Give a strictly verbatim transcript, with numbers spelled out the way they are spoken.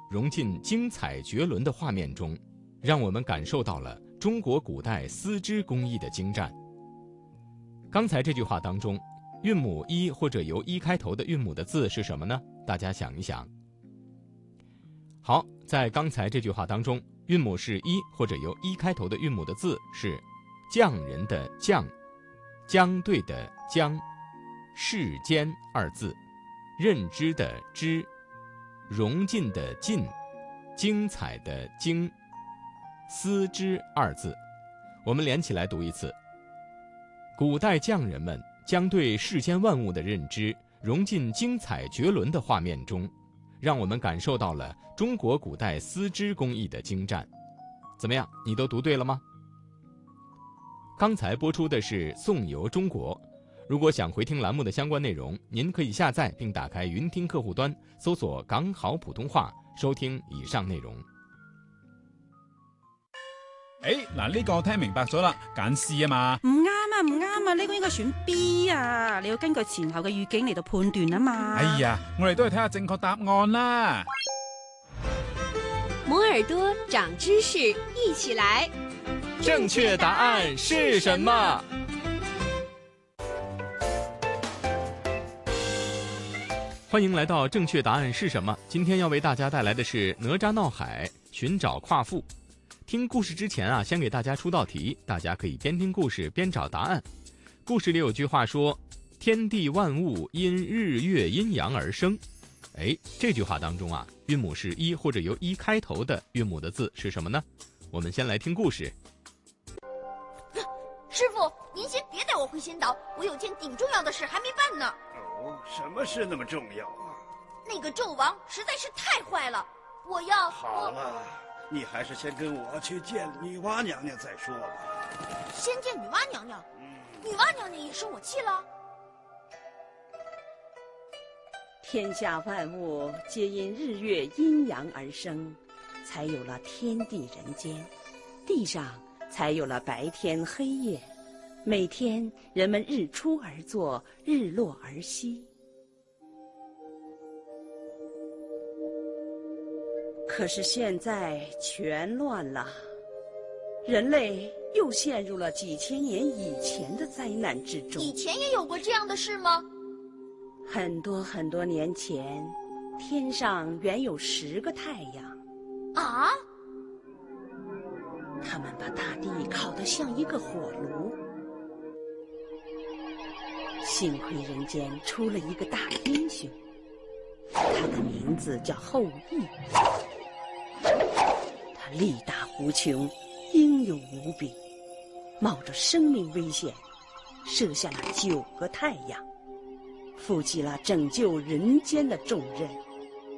融进精彩绝伦的画面中，让我们感受到了中国古代丝织工艺的精湛。刚才这句话当中，韵母一或者由一开头的韵母的字是什么呢？大家想一想。好，在刚才这句话当中，韵母是一或者由一开头的韵母的字是匠人的匠、将对的将、世间二字、认知的知、融进的进、精彩的精、丝织二字。我们连起来读一次。古代匠人们将对世间万物的认知融进精彩绝伦的画面中，让我们感受到了中国古代丝织工艺的精湛。怎么样，你都读对了吗？刚才播出的是颂游中国。如果想回听栏目的相关内容，您可以下载并打开云听客户端，搜索港好普通話，收聽以上內容。 誒，嗱呢個我聽明白咗啦，揀 C 啊嘛。 唔啱啊，唔啱啊，呢個應該選 B 啊，你要根據前後嘅語境嚟到判斷啊嘛。 哎呀，我哋都係睇下正確答案啦。 摩耳朵長知識，一起來。 正確答案是什麼？歡迎來到正確答案是什麼？今天要為大家帶來的是哪吒鬧海，尋找夸父。聽故事之前啊，先給大家出道題，大家可以邊聽故事邊找答案。故事裡有句話說，天地萬物因日月陰陽而生。哎，這句話當中啊，韻母是一或者由一開頭的韻母的字是什麼呢？我們先來聽故事。 師傅，您先別帶我回仙島，我有件頂重要的事還沒辦呢。 哦，什麼事那麼重要啊？ 那個紂王實在是太壞了，我要…… 好了，你還是先跟我去見女媧娘娘再說吧。 先見女媧娘娘？嗯，女媧娘娘也生我氣了。 天下萬物皆因日月陰陽而生，才有了天地人間，地上才有了白天黑夜。每天人們日出而作，日落而息。可是現在全亂了，人類又陷入了幾千年以前的災難之中。 以前也有過這樣的事嗎？ 很多很多年前，天上原有十個太陽。 啊？ 他們把大地烤得像一個火爐。幸虧人間出了一個大英雄，他的名字叫后羿。他力大無窮，英勇無比，冒着生命危險，射下了九個太陽，負起了拯救人間的重任。